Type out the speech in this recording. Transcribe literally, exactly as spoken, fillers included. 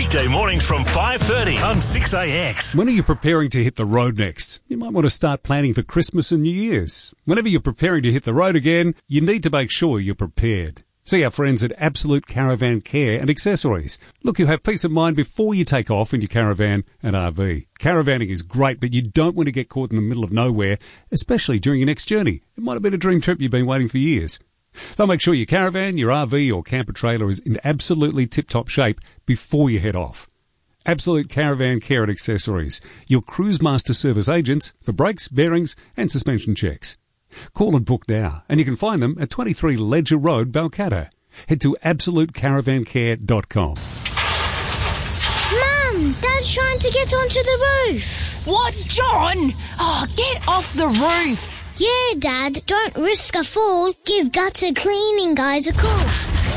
Weekday mornings from five thirty on six A X. When are you preparing to hit the road next? You might want to start planning for Christmas and New Year's. Whenever you're preparing to hit the road again, you need to make sure you're prepared. See our friends at Absolute Caravan Care and Accessories. Look, you'll have peace of mind before you take off in your caravan and R V. Caravanning is great, but you don't want to get caught in the middle of nowhere, especially during your next journey. It might have been a dream trip you've been waiting for years. They'll make sure your caravan, your R V or camper trailer is in absolutely tip-top shape before you head off. Absolute Caravan Care and Accessories, your Cruise Master Service agents for brakes, bearings and suspension checks. Call and book now, and you can find them at twenty-three Ledger Road, Balcatta. Head to absolute caravan care dot com. Mum, Dad's trying to get onto the roof. What, John? Oh, get off the roof. Yeah, Dad, don't risk a fall. Give gutter cleaning guys a call.